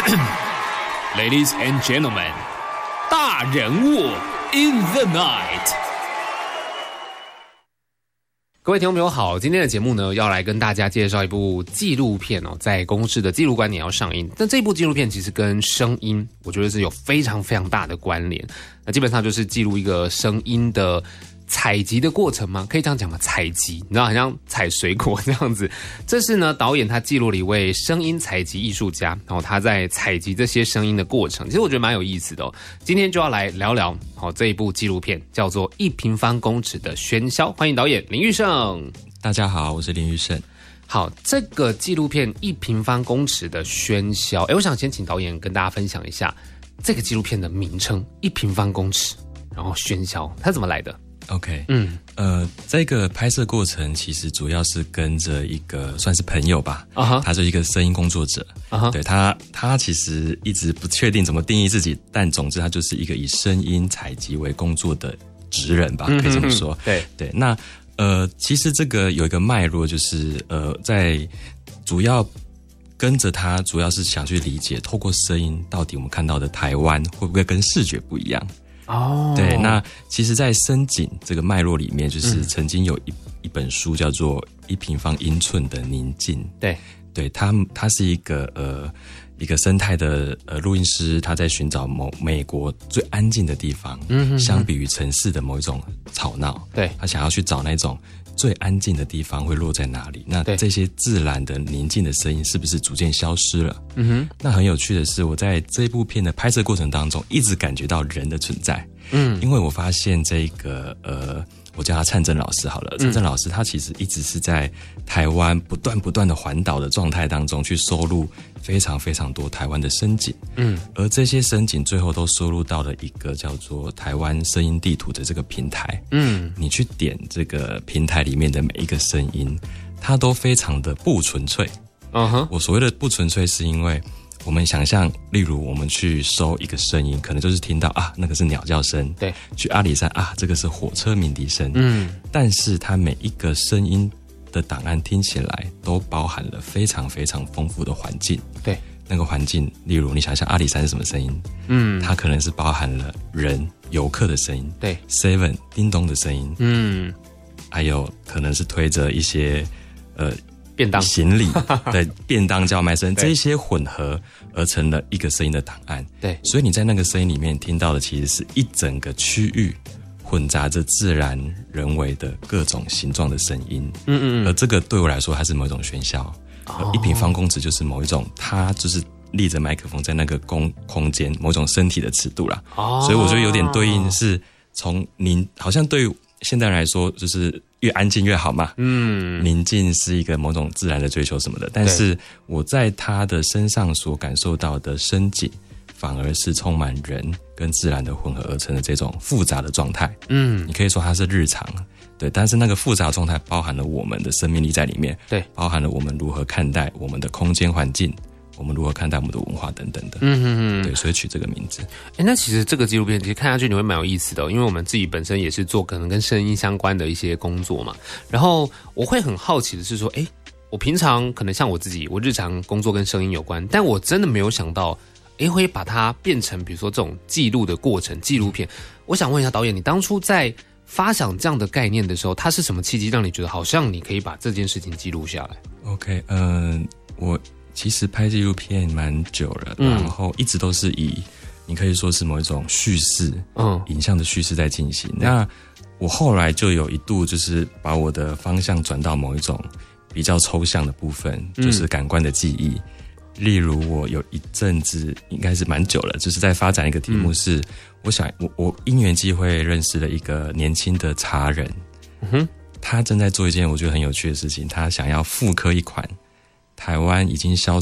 Ladies and gentlemen， 大人物 in the night。各位听众朋友好，今天的节目呢，要来跟大家介绍一部纪录片哦，在公视的纪录观点要上映。但这部纪录片其实跟声音，我觉得是有非常非常大的关联。那基本上就是记录一个声音的采集的过程吗？可以这样讲吗？采集，你知道，好像采水果这样子。这是呢，导演他记录了一位声音采集艺术家，然后他在采集这些声音的过程，其实我觉得蛮有意思的哦。今天就要来聊聊这一部纪录片，叫做《1平方公尺的喧嚣》。欢迎导演林玉胜。 大家好，我是林玉胜。 好，这个纪录片《1平方公尺的喧嚣》，我想先请导演跟大家分享一下这个纪录片的名称“1平方公尺”，然后喧嚣，它怎么来的 ？OK， 这个拍摄过程其实主要是跟着一个算是朋友吧，他是一个声音工作者，对他其实一直不确定怎么定义自己，但总之他就是一个以声音采集为工作的职人吧，可以这么说。对，那其实这个有一个脉络，就是在主要跟着他，主要是想去理解，透过声音到底我们看到的台湾会不会跟视觉不一样。对，那其实在声景这个脉络里面，就是曾经有一本书叫做《1平方英寸的宁静》。对，他是一个生态的录音师，他在寻找美国最安静的地方，相比于城市的某一种吵闹，对，他想要去找那种最安静的地方会落在哪里？那这些自然的宁静的声音是不是逐渐消失了？那很有趣的是，我在这部片的拍摄过程当中，一直感觉到人的存在。因为我发现这个我叫他灿真老师好了，灿真老师他其实一直是在台湾不断的环岛的状态当中去收录非常非常多台湾的声景，而这些声景最后都收录到了一个叫做台湾声音地图的这个平台，你去点这个平台里面的每一个声音，它都非常的不纯粹。我所谓的不纯粹是因为我们想象，例如我们去收一个声音，可能就是听到那个是鸟叫声，对，去阿里山这个是火车鸣笛声，但是它每一个声音的档案听起来都包含了非常非常丰富的环境，对，那个环境，例如你想象阿里山是什么声音，它可能是包含了人游客的声音，对 ，Seven 叮咚的声音，还有可能是推着一些便当行李对便当叫卖声，这一些混合而成了一个声音的档案。对，所以你在那个声音里面听到的其实是一整个区域混杂着自然人为的各种形状的声音。而这个对我来说它是某一种喧嚣。1平方公尺就是某一种，它就是立着麦克风在那个空间某种身体的尺度啦。所以我觉得有点对应是从您好像对于现代人来说就是越安静越好嘛，宁静是一个某种自然的追求什么的，但是我在他的身上所感受到的声景，反而是充满人跟自然的混合而成的这种复杂的状态。你可以说它是日常，对，但是那个复杂的状态包含了我们的生命力在里面，对，包含了我们如何看待我们的空间环境，我们如何看待我们的文化等等的，对，所以取这个名字。 那其实这个纪录片其实看下去你会蛮有意思的因为我们自己本身也是做可能跟声音相关的一些工作嘛。然后我会很好奇的是说，我平常可能像我自己，我日常工作跟声音有关，但我真的没有想到，会把它变成比如说这种记录的过程纪录片。我想问一下导演，你当初在发想这样的概念的时候，它是什么契机让你觉得好像你可以把这件事情记录下来 ？OK， 我其实拍纪录片蛮久了，然后一直都是以你可以说是某一种叙事，影像的叙事在进行。那我后来就有一度就是把我的方向转到某一种比较抽象的部分，就是感官的记忆。例如我有一阵子应该是蛮久了，就是在发展一个题目是，我因缘际会认识了一个年轻的茶人，他正在做一件我觉得很有趣的事情，他想要复刻一款台湾已经消